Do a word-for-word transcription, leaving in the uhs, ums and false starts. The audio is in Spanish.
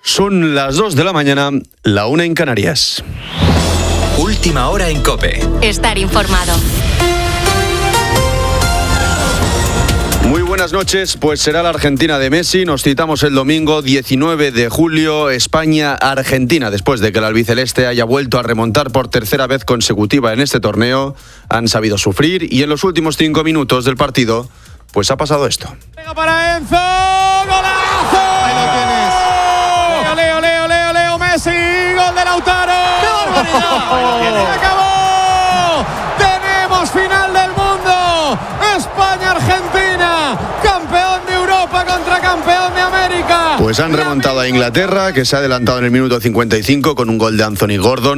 Son las dos de la mañana, la una en Canarias. Última hora en COPE. Estar informado. Muy buenas noches, pues será la Argentina de Messi. Nos citamos el domingo diecinueve de julio, España-Argentina. Después de que el albiceleste haya vuelto a remontar por tercera vez consecutiva en este torneo, han sabido sufrir y en los últimos cinco minutos del partido, pues ha pasado esto. Venga para Enzo, ¡golazo! Ahí lo tienes. Leo, Leo, Leo, Leo, Messi, gol de Lautaro. ¡Qué barbaridad! ¡Se acabó! ¡Tenemos final del mundo! España-Argentina, campeón de Europa contra campeón de América. Pues han remontado a Inglaterra, que se ha adelantado en el minuto cincuenta y cinco con un gol de Anthony Gordon.